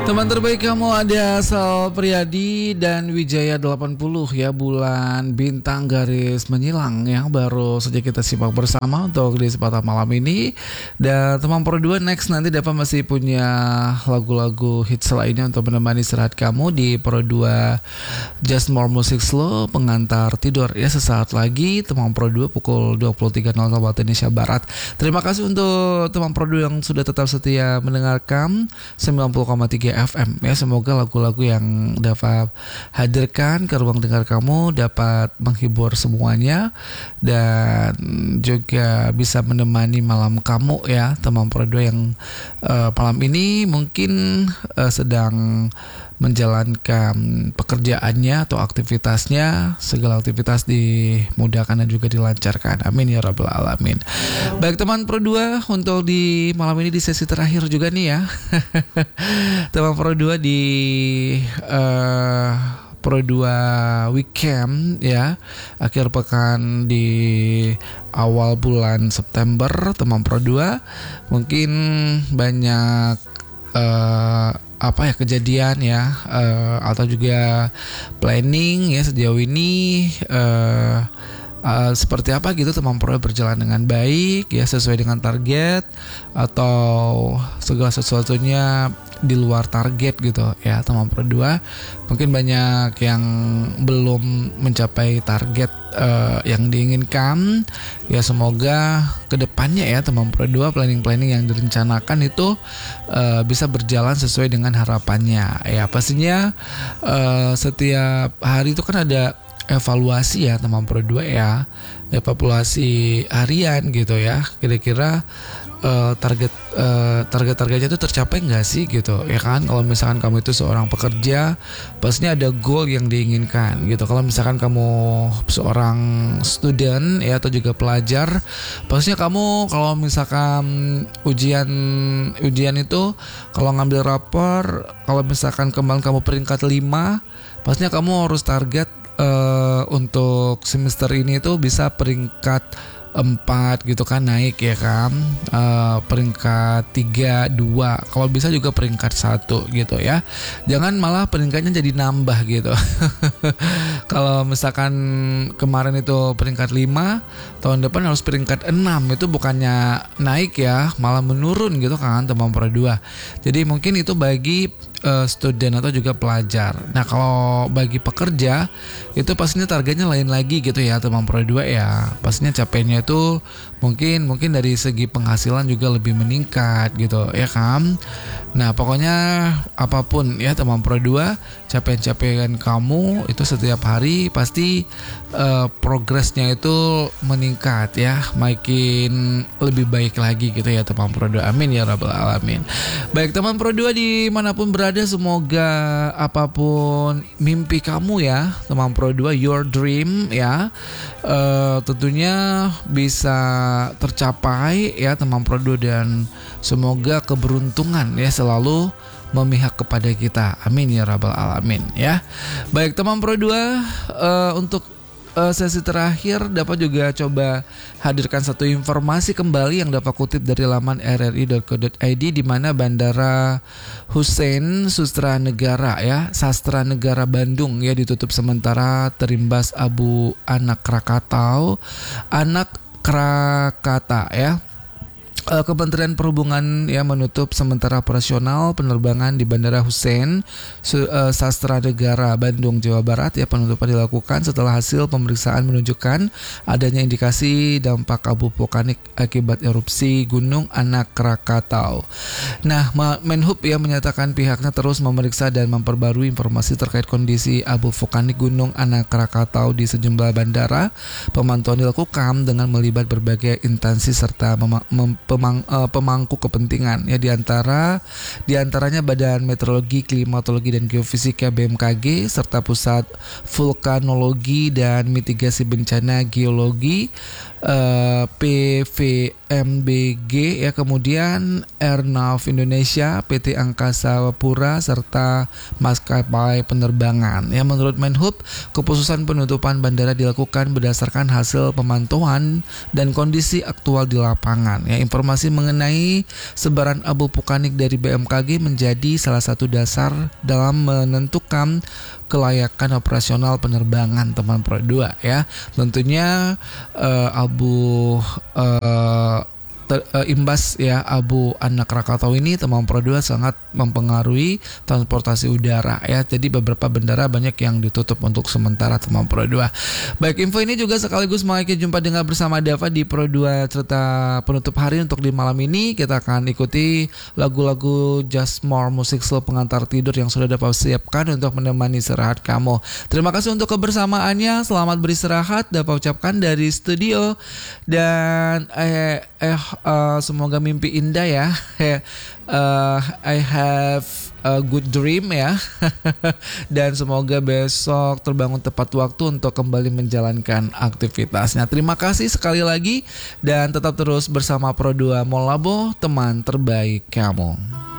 Teman terbaik kamu ada Sal Priadi dan Wijaya 80 ya, bulan bintang garis menyilang yang baru saja kita simak bersama untuk di kesempatan malam ini. Dan teman Pro 2 next nanti dapat masih punya lagu-lagu hits lainnya untuk menemani istirahat kamu di Pro 2 Just More Music Slow pengantar tidur ya. Sesaat lagi teman Pro 2 pukul 23.00 waktu Indonesia Barat. Terima kasih untuk teman Pro 2 yang sudah tetap setia mendengarkan 90,3 FM ya. Semoga lagu-lagu yang dapat hadirkan ke ruang dengar kamu dapat menghibur semuanya dan juga bisa menemani malam kamu ya, teman Pro 2 yang malam ini mungkin sedang menjalankan pekerjaannya atau aktivitasnya. Segala aktivitas dimudahkan dan juga dilancarkan. Amin ya rabbal alamin. Baik teman Pro 2, untuk di malam ini di sesi terakhir juga nih ya. Teman Pro 2 di Pro 2 weekend ya, akhir pekan di awal bulan September. Teman Pro 2 mungkin banyak kejadian ya, atau juga planning ya sejauh ini seperti apa gitu teman Pro berjalan dengan baik ya, sesuai dengan target atau segala sesuatunya di luar target gitu ya teman Pro 2. Mungkin banyak yang belum mencapai target yang diinginkan ya. Semoga kedepannya ya teman Pro 2 planning yang direncanakan itu bisa berjalan sesuai dengan harapannya ya. Pastinya setiap hari itu kan ada evaluasi ya teman Pro 2 ya, evaluasi harian gitu ya. Kira-kira targetnya itu tercapai nggak sih gitu ya kan. Kalau misalkan kamu itu seorang pekerja, pastinya ada goal yang diinginkan gitu. Kalau misalkan kamu seorang student ya atau juga pelajar, pastinya kamu kalau misalkan ujian itu kalau ngambil rapor, kalau misalkan kemarin kamu peringkat 5, pastinya kamu harus target untuk semester ini itu bisa peringkat 4 gitu kan, naik ya kan, peringkat 3, 2, kalau bisa juga peringkat 1 gitu ya. Jangan malah peringkatnya jadi nambah gitu. Kalau misalkan kemarin itu peringkat 5, tahun depan harus peringkat 6, itu bukannya naik ya, malah menurun gitu kan teman Pro 2. Jadi mungkin itu bagi student atau juga pelajar. Nah kalau bagi pekerja itu pastinya targetnya lain lagi gitu ya teman Pro 2 ya. Pastinya capainya itu mungkin dari segi penghasilan juga lebih meningkat gitu ya kan. Nah pokoknya apapun ya teman Pro 2, capaian kamu itu setiap hari pasti progresnya itu meningkat ya, makin lebih baik lagi gitu ya teman Pro 2. Amin ya rabbal alamin. Baik teman Pro 2 dimanapun berada, semoga apapun mimpi kamu ya teman Pro 2, your dream ya, tentunya bisa tercapai ya teman Pro 2, dan semoga keberuntungan ya selalu memihak kepada kita. Amin ya rabbal alamin ya. Baik teman Pro 2, untuk sesi terakhir dapat juga coba hadirkan satu informasi kembali yang dapat kutip dari laman rri.co.id, di mana Bandara Hussein Sastranegara Bandung ya ditutup sementara terimbas abu anak Krakatau ya. Kementerian Perhubungan ya menutup sementara operasional penerbangan di Bandara Hussein Sastranegara Bandung, Jawa Barat ya. Penutupan dilakukan setelah hasil pemeriksaan menunjukkan adanya indikasi dampak abu vulkanik akibat erupsi Gunung Anak Krakatau. Nah, Menhub ya menyatakan pihaknya terus memeriksa dan memperbarui informasi terkait kondisi abu vulkanik Gunung Anak Krakatau di sejumlah bandara. Pemantauan dilakukan dengan melibat berbagai instansi serta pemangku kepentingan ya, diantaranya Badan Meteorologi, Klimatologi dan Geofisika BMKG serta Pusat Vulkanologi dan Mitigasi Bencana Geologi PVMBG ya, kemudian Airnav Indonesia, PT Angkasa Pura serta maskapai penerbangan. Ya, menurut Menhub, keputusan penutupan bandara dilakukan berdasarkan hasil pemantauan dan kondisi aktual di lapangan. Ya, informasi mengenai sebaran abu vulkanik dari BMKG menjadi salah satu dasar dalam menentukan kelayakan operasional penerbangan teman Pro 2 ya. Tentunya abu imbas ya abu anak Krakatau ini teman Pro 2 sangat mempengaruhi transportasi udara ya. Jadi beberapa bandara banyak yang ditutup untuk sementara teman Pro 2. Baik, info ini juga sekaligus mengakhiri jumpa dengan bersama Dava di Pro 2 cerita penutup hari. Untuk di malam ini kita akan ikuti lagu-lagu Just More musik slow pengantar tidur yang sudah dapat siapkan untuk menemani istirahat kamu. Terima kasih untuk kebersamaannya. Selamat beristirahat dapat ucapkan dari studio, dan semoga mimpi indah ya. I have a good dream ya. Dan semoga besok terbangun tepat waktu untuk kembali menjalankan aktivitasnya. Terima kasih sekali lagi dan tetap terus bersama Pro 2 Molabo, teman terbaik kamu.